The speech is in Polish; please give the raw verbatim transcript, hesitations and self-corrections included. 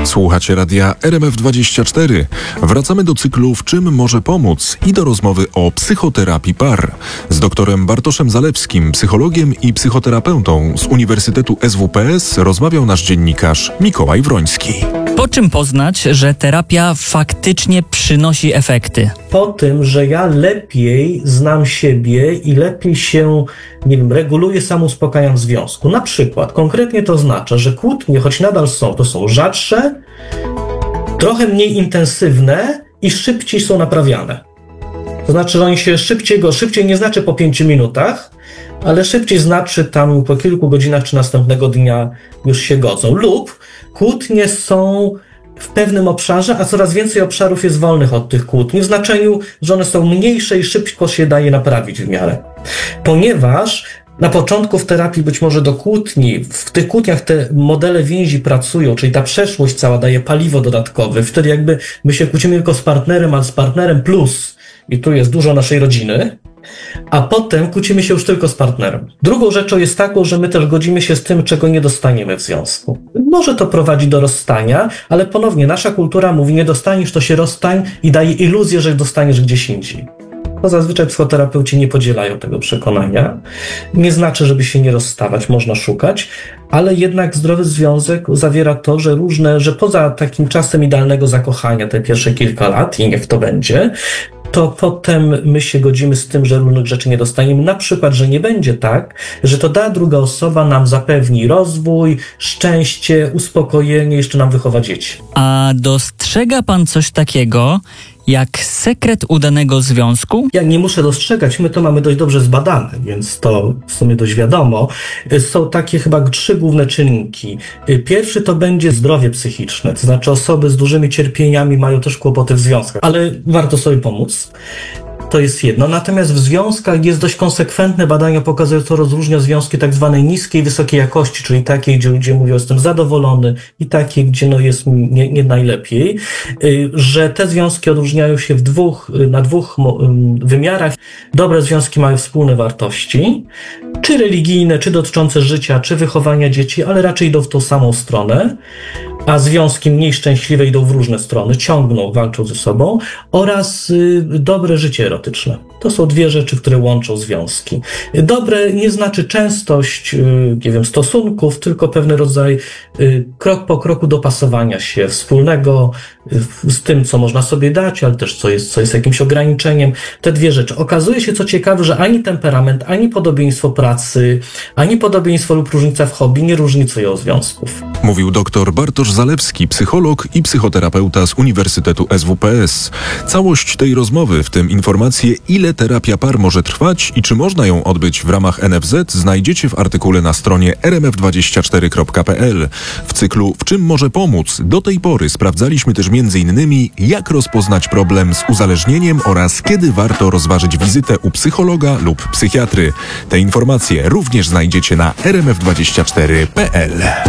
Słuchacie radia R M F dwadzieścia cztery. Wracamy do cyklu W czym może pomóc i do rozmowy o psychoterapii par. Z doktorem Bartoszem Zalewskim, psychologiem i psychoterapeutą z Uniwersytetu S W P S rozmawiał nasz dziennikarz Mikołaj Wroński. Po czym poznać, że terapia faktycznie przynosi efekty? Po tym, że ja lepiej znam siebie i lepiej się, nie wiem, reguluję, samouspokajam w związku. Na przykład, konkretnie to oznacza, że kłótnie, choć nadal są, to są rzadsze, trochę mniej intensywne i szybciej są naprawiane. To znaczy, że oni się szybciej, go szybciej nie znaczy po pięciu minutach, ale szybciej znaczy tam po kilku godzinach czy następnego dnia już się godzą. Lub kłótnie są w pewnym obszarze, a coraz więcej obszarów jest wolnych od tych kłótni, w znaczeniu, że one są mniejsze i szybko się daje naprawić w miarę. Ponieważ na początku w terapii być może do kłótni, w tych kłótniach te modele więzi pracują, czyli ta przeszłość cała daje paliwo dodatkowe. Wtedy jakby my się kłócimy tylko z partnerem, ale z partnerem plus, i tu jest dużo naszej rodziny, a potem kłócimy się już tylko z partnerem. Drugą rzeczą jest taką, że my też godzimy się z tym, czego nie dostaniemy w związku. Może to prowadzi do rozstania, ale ponownie nasza kultura mówi, nie dostaniesz, to się rozstań i daje iluzję, że dostaniesz gdzieś indziej. To zazwyczaj psychoterapeuci nie podzielają tego przekonania. Nie znaczy, żeby się nie rozstawać, można szukać, ale jednak zdrowy związek zawiera to, że różne, że poza takim czasem idealnego zakochania, te pierwsze kilka lat i niech to będzie, to potem my się godzimy z tym, że różnych rzeczy nie dostaniemy. Na przykład, że nie będzie tak, że to ta druga osoba nam zapewni rozwój, szczęście, uspokojenie, jeszcze nam wychowa dzieci. A dostrzega pan coś takiego jak sekret udanego związku? Ja nie muszę dostrzegać, my to mamy dość dobrze zbadane, więc to w sumie dość wiadomo. Są takie chyba trzy główne czynniki. Pierwszy to będzie zdrowie psychiczne, to znaczy osoby z dużymi cierpieniami mają też kłopoty w związkach, ale warto sobie pomóc. To jest jedno. Natomiast w związkach jest dość konsekwentne, badania pokazują, co rozróżnia związki tak zwanej niskiej i wysokiej jakości, czyli takiej, gdzie ludzie mówią, jestem zadowolony, i takiej, gdzie no jest nie, nie najlepiej, że te związki odróżniają się w dwóch, na dwóch wymiarach. Dobre związki mają wspólne wartości, czy religijne, czy dotyczące życia, czy wychowania dzieci, ale raczej idą w tą samą stronę, a związki mniej szczęśliwe idą w różne strony, ciągną, walczą ze sobą, oraz y, dobre życie erotyczne. To są dwie rzeczy, które łączą związki. Dobre nie znaczy częstość, y, nie wiem, stosunków, tylko pewien rodzaj y, krok po kroku dopasowania się wspólnego y, z tym, co można sobie dać, ale też co jest, co jest jakimś ograniczeniem. Te dwie rzeczy. Okazuje się, co ciekawe, że ani temperament, ani podobieństwo pracy, ani podobieństwo lub różnica w hobby nie różnicują związków. Mówił dr Bartosz Zalewski, psycholog i psychoterapeuta z Uniwersytetu S W P S. Całość tej rozmowy, w tym informacje, ile terapia par może trwać i czy można ją odbyć w ramach N F Z, znajdziecie w artykule na stronie r m f dwadzieścia cztery kropka p l. W cyklu W czym może pomóc do tej pory sprawdzaliśmy też między innymi, jak rozpoznać problem z uzależnieniem oraz kiedy warto rozważyć wizytę u psychologa lub psychiatry. Te informacje również znajdziecie na r m f dwadzieścia cztery kropka p l.